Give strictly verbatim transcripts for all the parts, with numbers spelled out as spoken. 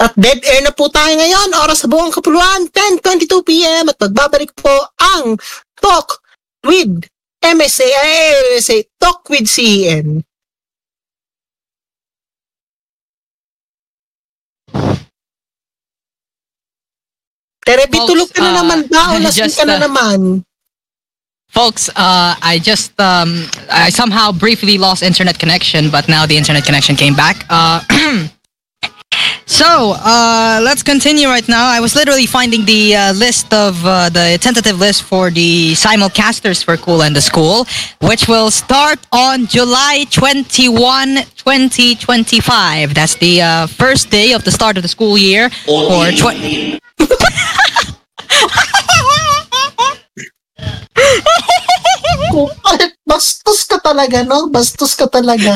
At dead air na po tayo ngayon, oras sa buong kapuluan, ten twenty-two p.m. At magbabalik po ang Talk with M S A, M S A, Talk with C E N. Terebi, tulog ka na uh, naman ba? O lasing ka na uh, naman? Folks, uh, I just, um, I somehow briefly lost internet connection, but now the internet connection came back. Uh, So, uh, let's continue right now. I was literally finding the uh, list of uh, the tentative list for the simulcasters for Cool and the School, which will start on July twenty-first, twenty twenty-five. That's the uh, first day of the start of the school year. For tw- Bastos ka talaga, no? Bastos ka talaga.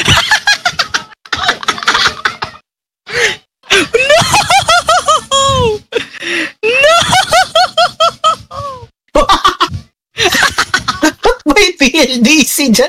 No! No! May P L D C dyan.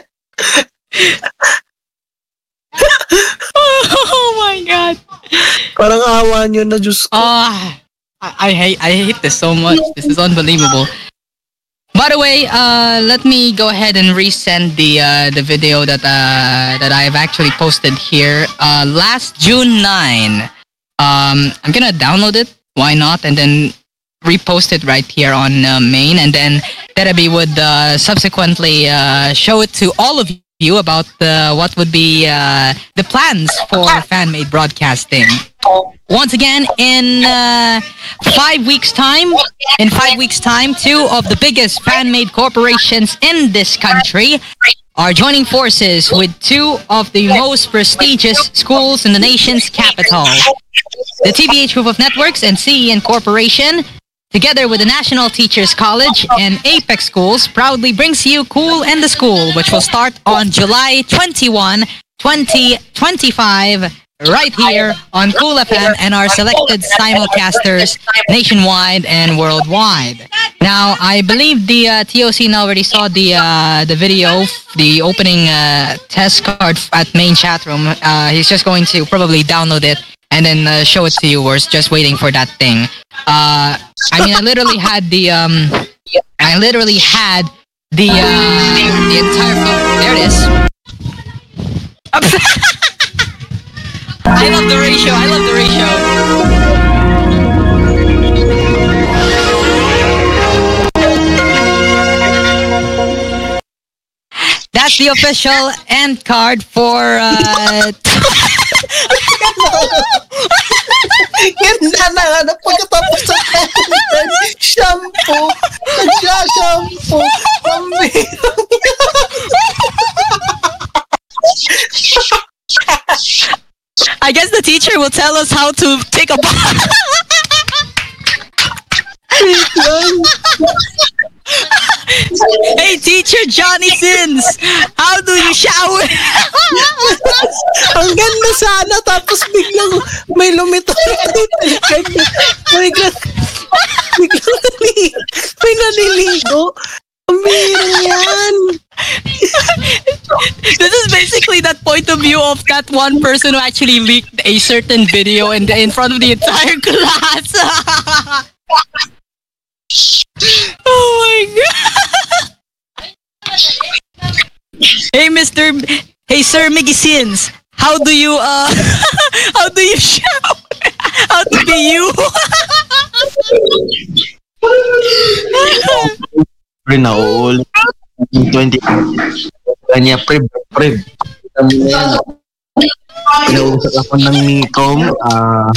Oh my God. Parang awa nyo na, Diyos ko. Ah, I, I hate I hate this so much. This is unbelievable. By the way, uh, let me go ahead and resend the uh, the video that uh, that I have actually posted here. Uh, last June ninth. Um, I'm gonna download it. Why not? And then repost it right here on uh, main, and then Terebi would uh, subsequently uh, show it to all of you about uh, what would be uh, the plans for fan-made broadcasting. Once again, in uh, five weeks' time, in five weeks' time, two of the biggest fan-made corporations in this country are joining forces with two of the most prestigious schools in the nation's capital. The T V H Group of Networks and C E N Corporation, together with the National Teachers College and Apex Schools, proudly brings you Cool and the School, which will start on July twenty-first, twenty twenty-five, right here on Cool F M and our selected simulcasters nationwide and worldwide. Now, I believe the uh, T O C already saw the uh, the video, the opening uh, test card at main chat room. Uh, he's just going to probably download it and then uh, show it to you. We're just waiting for that thing. Uh, I mean, I literally had the um, I literally had the uh, the entire phone. There it is. I love the ratio. I love the ratio. That's the official end card for uh Ganda na nga na pagkatapos sa shampoo, nagsha-shampoo, pambirang I guess the teacher will tell us how to take a bath. Hey, teacher Johnny Sins, how do you shower? Ang ganda sana, tapos biglang may lumitaw na biglang biglang may naliligo. Ang birang yan. This is basically that point of view of that one person who actually leaked a certain video in, in front of the entire class. Oh my God. Hey, Mister Hey, Sir Miggy Sins, how do you, uh, how do you shower? How to be you? Pre na all twenty kanya pre pre pinausap ako ng ni Tom ah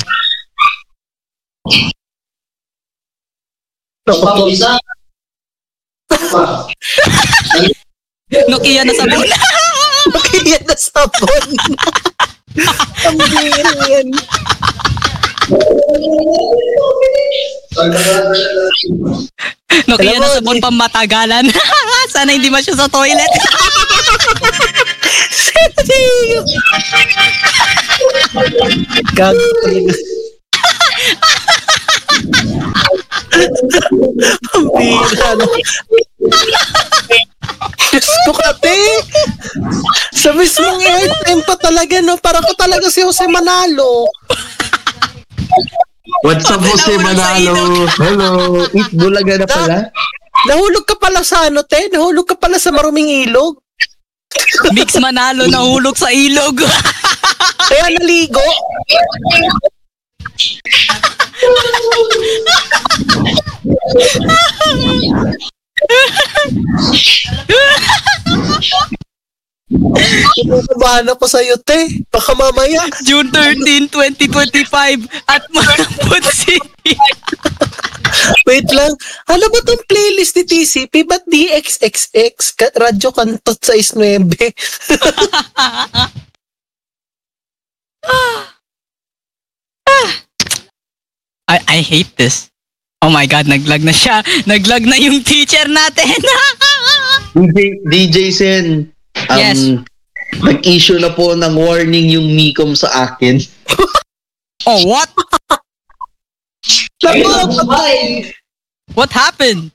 Nokia na sabon. Nokia na sabon. Ang birang yan. Nokia na sabon pamatagalan. Sana hindi masya sa toilet. Gagawin. Ang birang. Diyos ko kate. Sa mismong airtime pa talaga, no? Para ko talaga si Jose Manalo. What's up, Jose Nahulog sa Manalo? Hello. Eat Bulaga na pala. Nahulog ka pala sa ano, te? Nahulog ka pala sa maruming ilog? Mix Manalo nahulog sa ilog. Kaya naligo? Kumabahan ako sa'yo, te. Baka mamaya. June thirteenth, twenty twenty-five at Malambot City. Wait lang. Ano ba tong playlist ni T C P? Ba't D X X X? Ka- Radyo Kantot sa isnuebe. I, I hate this. Oh my God, naglag na siya. Naglag na yung teacher natin. D J, D J Sen. Um, Yes. Nag-issue na po ng warning yung Micom sa akin. Oh, what? Napapatay. What happened?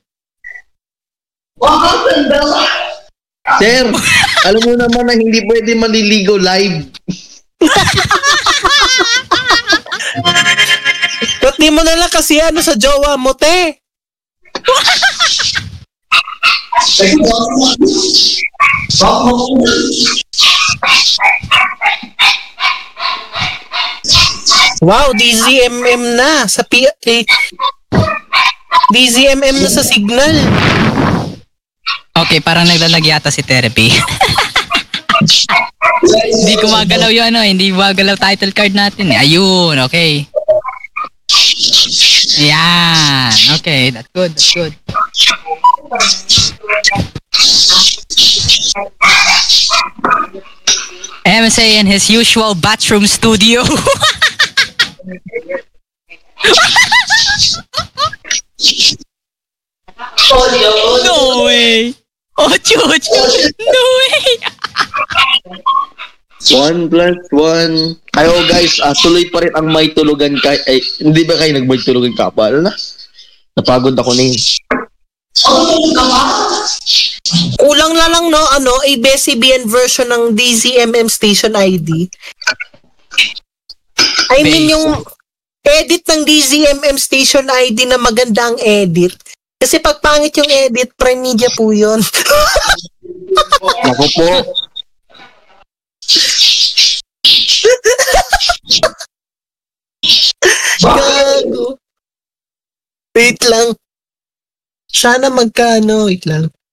Sir, alam mo naman na hindi pwede maliligo live. Ba't di mo na lang kasi ano sa jowa mo, te? Wow, D Z M M na sa P... Eh, D Z M M na sa signal. Okay, parang naglalag yata si Therapy. Hindi gumagalaw yung ano, hindi gumagalaw title card natin eh. Ayun, okay. Ayan, okay, that's good, that's good. M S A in his usual bathroom studio. No way! Oh, Chucho! No way! One plus one. Ayo guys, ah, tuloy pa rin ang may tulugan kay... Ay, hindi ba kayo nag-may tulugan ka pa? Ano na? Napagod ako na yun. Kulang na lang, no, ano, A B S C B N version ng D Z M M station I D. I mean, yung edit ng D Z M M station I D na magandang edit. Kasi pag pangit yung edit, Prime Media po yun. Ako po. Gago. Wait lang. Sana magkano, wait lang.